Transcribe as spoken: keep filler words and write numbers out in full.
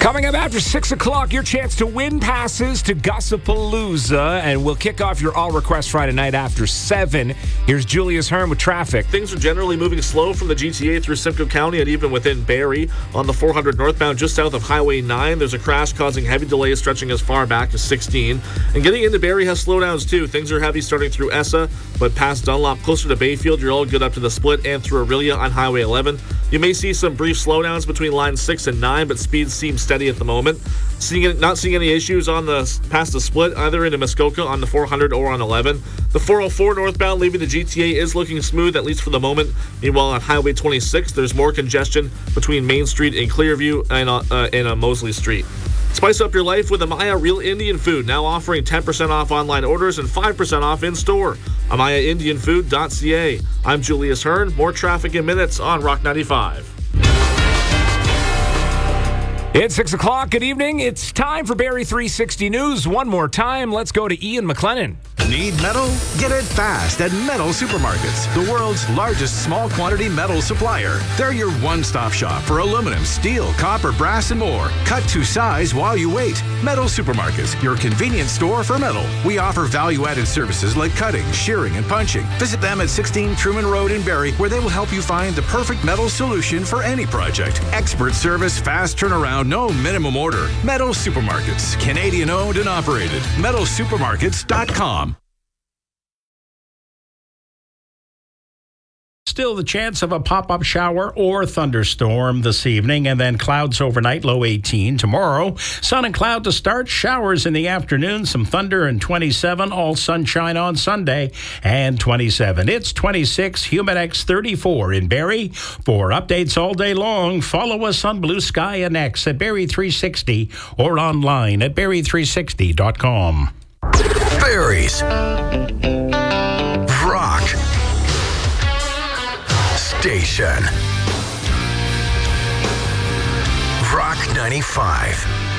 Coming up after six o'clock, your chance to win passes to Gossipalooza, and we'll kick off your All Request Friday night after seven. Here's Julius Hearn with traffic. Things are generally moving slow from the G T A through Simcoe County and even within Barrie. On the four hundred northbound just south of Highway nine, there's a crash causing heavy delays stretching as far back as sixteen. And getting into Barrie has slowdowns too. Things are heavy starting through Essa, but past Dunlop, closer to Bayfield, you're all good up to the split and through Aurelia on Highway eleven. You may see some brief slowdowns between lines six and nine, but speeds seem steady at the moment. Seeing not seeing any issues on the past the split, either into Muskoka on the four hundred or on eleven. The four oh four northbound leaving the G T A is looking smooth, at least for the moment. Meanwhile, on Highway twenty-six, there's more congestion between Main Street and Clearview and, uh, uh, and uh, Mosley Street. Spice up your life with Amaya Real Indian Food, now offering ten percent off online orders and five percent off in-store. amaya indian food dot c a. I'm Julius Hearn. More traffic in minutes on Rock ninety-five. It's six o'clock. Good evening. It's time for Barrie three sixty News. One more time, let's go to Ian McLennan. Need metal? Get it fast at Metal Supermarkets, the world's largest small quantity metal supplier. They're your one-stop shop for aluminum, steel, copper, brass, and more. Cut to size while you wait. Metal Supermarkets, your convenience store for metal. We offer value-added services like cutting, shearing, and punching. Visit them at sixteen Truman Road in Barrie, where they will help you find the perfect metal solution for any project. Expert service, fast turnaround, no minimum order. Metal Supermarkets, Canadian-owned and operated. metal supermarkets dot com. Still the chance of a pop-up shower or thunderstorm this evening, and then clouds overnight, low eighteen. Tomorrow, sun and cloud to start, showers in the afternoon, some thunder, and twenty-seven. All sunshine on Sunday, and twenty-seven. It's twenty-six, Humidex thirty-four in Barrie. For updates all day long, follow us on Blue Sky and X at Barrie three sixty or online at Barrie three sixty dot com. Barrie's Rock Station. Rock ninety-five.